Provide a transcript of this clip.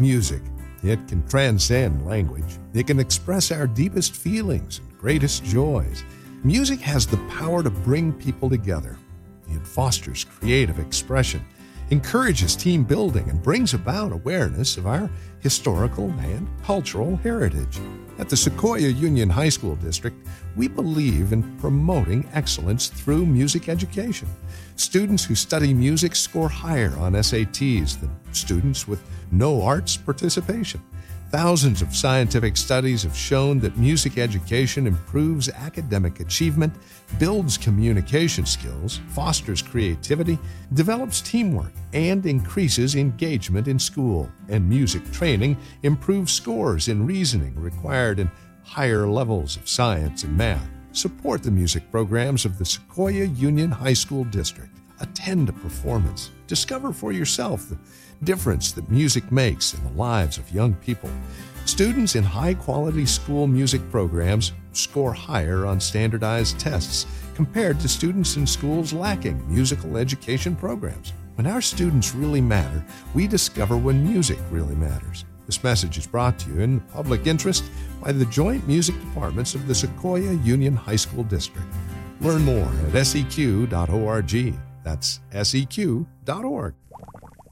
Music. It can transcend language. It can express our deepest feelings and greatest joys. Music has the power to bring people together. It fosters creative expression, encourages team building, and brings about awareness of our historical and cultural heritage. At the Sequoia Union High School District, we believe in promoting excellence through music education. Students who study music score higher on SATs than students with no arts participation. Thousands of scientific studies have shown that music education improves academic achievement, builds communication skills, fosters creativity, develops teamwork, and increases engagement in school. And music training improves scores in reasoning required in higher levels of science and math. Support the music programs of the Sequoia Union High School District. Attend a performance. Discover for yourself the difference that music makes in the lives of young people. Students in high-quality school music programs score higher on standardized tests compared to students in schools lacking musical education programs. When our students really matter, we discover when music really matters. This message is brought to you in the public interest by the Joint Music Departments of the Sequoia Union High School District. Learn more at seq.org. That's seq.org.